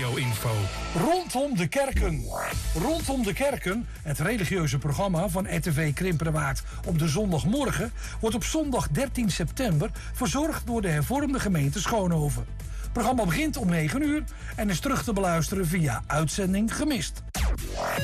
radio-info. Rondom de kerken. Rondom de kerken, het religieuze programma van RTV Krimpenerwaard op de zondagmorgen, wordt op zondag 13 september verzorgd door de hervormde gemeente Schoonhoven. Het programma begint om 9 uur en is terug te beluisteren via uitzending gemist.